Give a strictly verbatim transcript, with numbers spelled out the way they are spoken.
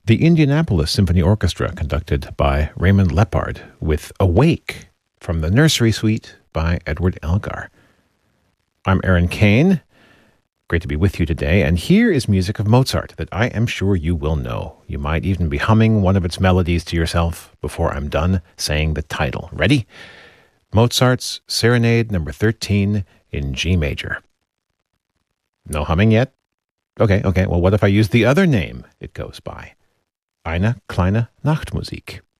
The Indianapolis Symphony Orchestra, conducted by Raymond Lepard, with Awake from the Nursery Suite by Edward Elgar. I'm Aaron Kane. Great to be with you today, and here is music of Mozart that I am sure you will know. You might even be humming one of its melodies to yourself before I'm done saying the title. Ready? Mozart's Serenade number thirteen in G major. No humming yet? Okay, okay, well, what if I use the other name it goes by? Eine kleine Nachtmusik.